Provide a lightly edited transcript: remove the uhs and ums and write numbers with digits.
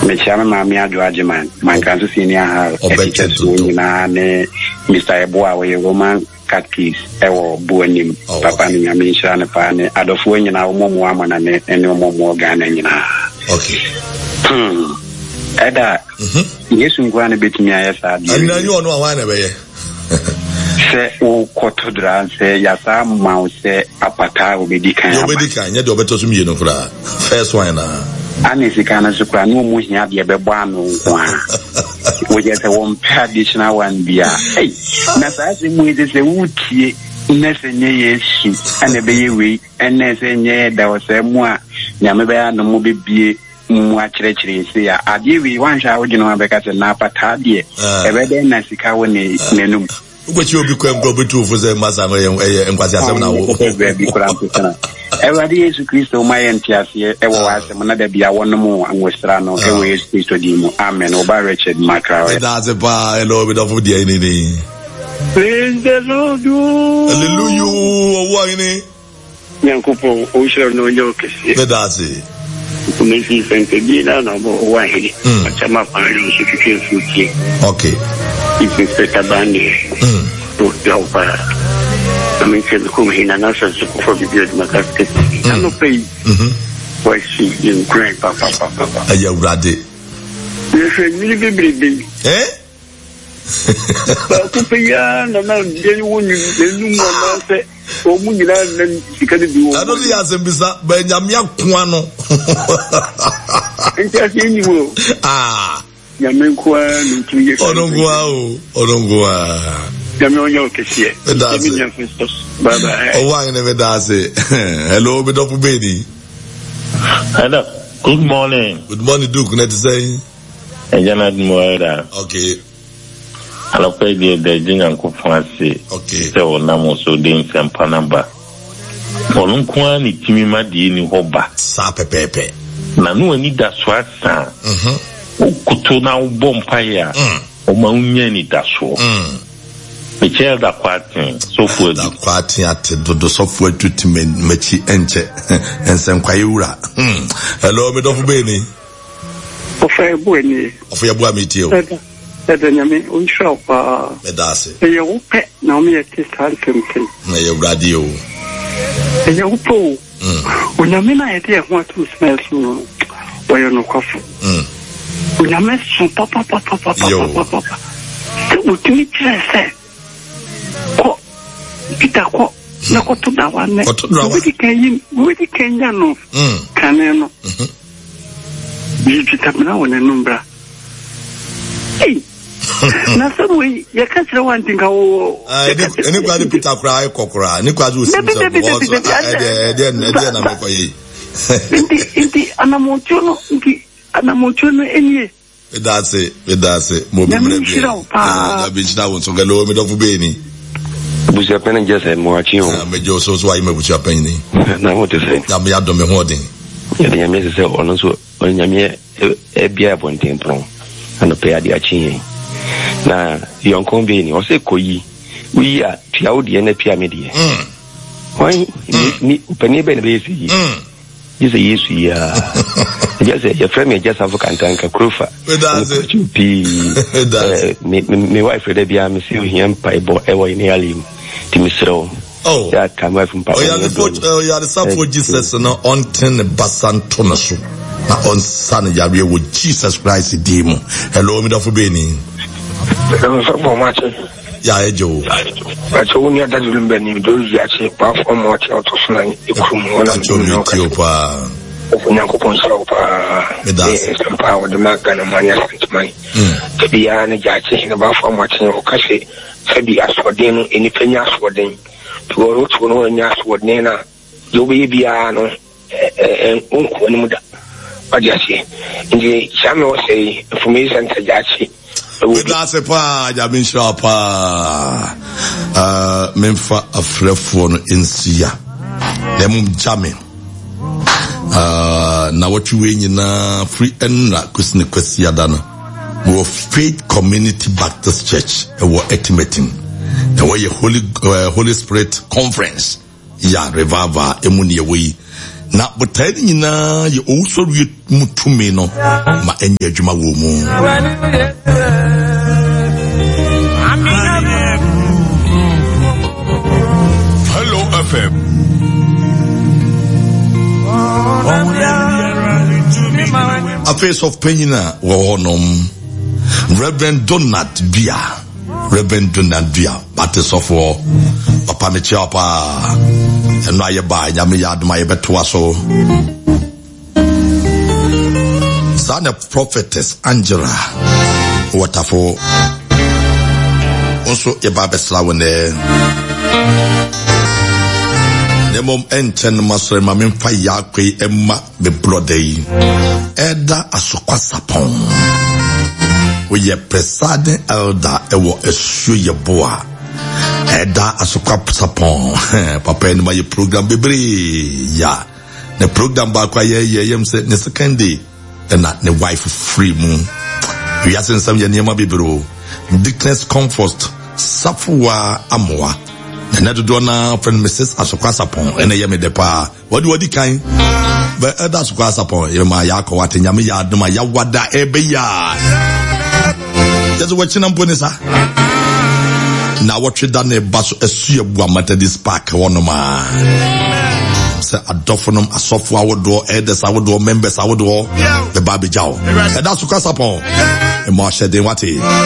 Mechame Mami Adwajiman, Mankansu Senior House, Mr. Eboa, we Roman Catkis, Ewo Buanim, Papa Niamisha and Pane, Adofuan in our Momuaman and no more Ghana. Okay. Eda, yes, I'm going to beat me. I said, you know, one away. Say, oh, Cotodra, say, Yasa, Mouse, say, Apata will be decaying. Nobody can, you don't better to me, no, first one. Anisicana Supra, no more here, the Babano. We get a one traditional one beer. Hey, Nassasi with a wood. Nessenye shi and baby and Nessenye there was a moi Yamaba no mobi be muachre say I give you one shower you know because Napa Tadi every Nasika when Nenum. What you become probably true for the Massam and Quasiasam now. Every day is Christo, my NTS, ever was another be a one more and Westrano, away is Christo Dimo, Amen, or by Richard Macra. That's a bar, a little bit of the anything. Praise the Lord. Hallelujah. Why? Yankupo, we shall know your case. That's it. Committee Fentagina, number one. Chama Pano, security. Okay. It's Inspector Bandi. To help her. I mean, whom he announced for the good Macasket. I'm not paying. Why she in great papa. Are you ready? Yes, really baby. Eh? Kupaya na jeni woni enu mama se o mu nyina na sika de bi wo. Ado li asembisa Benjamin Kwano. Enti ni wo. Nyame kwa ntuye. Onongwa. Nyame onyo kesie. Nyame Christos. Bye bye. O wa ne medase. Hello, Bedofu Beni. Hello. Good morning. Good morning, Duke. Net say. Ejana Moira. Okay. Alors, pay the Jingan Kufansi. Okay. So, Namo so dim Sampanamba. Olunkwan, Timima di ni hoba. Sa pepe. Nanu ni da swasa. Kutona ubompaya. Omaunye ni da swo. Michel da kwatin. So for da kwatin at do software treatment mechi enche. Ensem kwayura. Hello, Medofu Beni. Ofa bueni. Ofa ya bua mitio. Nyame unsha pa medase ye upe na omi eti salkemken na ye radio ye upo unyame na eti e ho atu smell so oyo no kwafu unyame so papa utimi trese ko kita ko na ko to da wane widi kenya no kaneno bijita na wona numbra na sabu ya kasra wantinga wo eni kwa Peter kura ai kokura ni kwa ju simsa ede na mekoyi inti anamochono enie Vedase mo bimre ya binchina wonso galo me dofu Beni busia pene jese mo achio me jo so wa ime busia pene na what to say ya me adom me hoden ya nyame se ono so nyame e bia bonten pron ana pe ade achi na yonkon Beni o se koyi wi a tia odi na pia me de why ni upani be na be si Yes, yeah. Just your friend me just have a cantanka Krufa. My wife Rebia, Miss him Pibo, ever in Alim, Timisro. Oh, that come from Papa. You are the son for Jesus, no on 10 Basan Tonasu. On San Yabia with Jesus Christ, Demo. Hello, Medofu Beni. Yeah, Joe. But only that will be in those yachi, perform what out of line. You come power the Magan and Mania Mine. To be an yachi about from watching Okashi, Fabi as for them, any penas for them. To go to no and ask what Nena, you be piano and Uncle. What you say? In the Samuel say, information to yachi. That's a pa, Jamin Shapa. Memfa a frefon in Sia. Lemum jamming. Now what you win na free and Kusni Quesia Dana. We Faith Community Baptist Church, a war estimating. The way Holy Spirit Conference. Ya Revava Emuni away. na botani na ye also read mutumi no ma enye adwuma wo mu Hello FM a face of penina wonom Reverend Donald Bia bates of war papa ne chiapa eno aye ba nyame ya aduma ye betoa so sana prophetess Angela Waterfall also ye ba besla wone nemom enten masre ma memfa ya kwe emma me bloody eda asokwa sapon we ye presiding elder ewo esu ye boa eda asokwa sapon papa en my program bebre ya the program ba kwa ye yem se ne second day na ne wife free mu we asen sam ye niema bebro dickness comfort safuwa amwa na do na friend Mrs. asokwa sapon ene ye me depa wadi kan be eda asokwa sapon ye ma ya ko wate nyame ya adoma ya wada ebe ya Just watching them bonisa. Now what you done a basso a suya Methodist Park one ma. Say a dofonum a software would do elders I would do members I would do the Baby Jow. And that's what upon a marshal de wati.